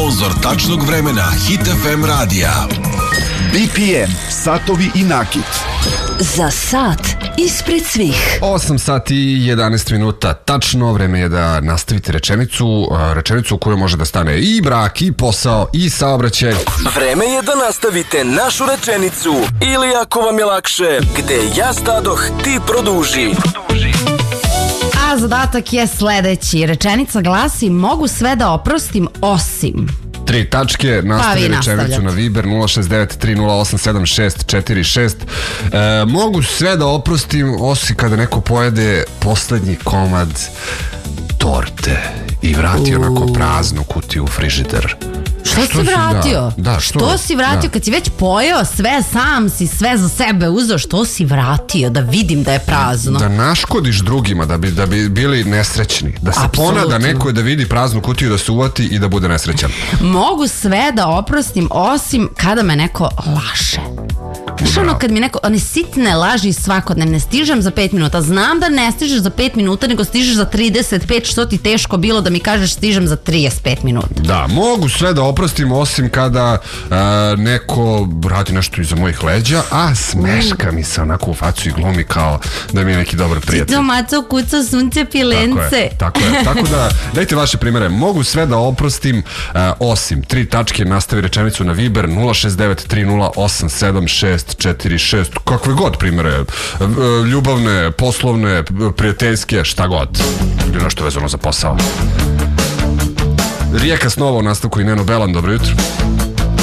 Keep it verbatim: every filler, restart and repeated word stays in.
Sponzor tačnog vremena Hit F M radija. B P M, satovi i nakit. Za sat ispred svih. osam sati i jedanaest minuta. Tačno vreme je da nastavite rečenicu, rečenicu u kojoj može da stane i brak, i posao, i saobraćaj. Vreme je da nastavite našu rečenicu. Ili ako vam je lakše, gde ja stadoh, ti produži. A zadatak je sledeći. Rečenica glasi: mogu sve da oprostim osim... Tri tačke, nastavi Pa rečenicu na Viber nula šest devet tri nula osam sedam šest četiri šest. E, mogu sve da oprostim osim kada neko pojede poslednji komad torte i vrati uh. onako praznu kutiju u frižider. Što, što si vratio? Da, da, što? Što si vratio da. Kad si već pojeo sve, sam si sve za sebe uzeo, što si vratio da vidim da je prazno? Da naškodiš drugima, da bi, da bi bili nesrećni. Da se Apsolutno. ponada neko da vidi praznu kutiju, da se uvati i da bude nesrećan. Mogu sve da oprostim osim kada me neko laže. Znaš ono kad mi neko, one sitne laži svakodnevne, stižem za pet minuta, znam da ne stižeš za pet minuta, nego stižeš za trideset pet, što ti teško bilo da mi kažeš stižem za trideset pet minuta. Da, mogu sve da oprostim osim kada uh, neko radi nešto iza mojih leđa, a smeška mi se onako u facu i glumi kao da mi je neki dobar prijatelj. Cito maco kuco sunce pilence. Tako je, tako je. Tako da dajte vaše primere. Mogu sve da oprostim uh, osim tri tačke, nastavi rečenicu na Viber nula šest devet tri nula osam sedam šest četiri šest. Kakve god primere, ljubavne, poslovne, prijateljske, šta god. Ili nešto vezano za posao. Rijeka Snova u nastavku i Neno Belan, dobro jutro.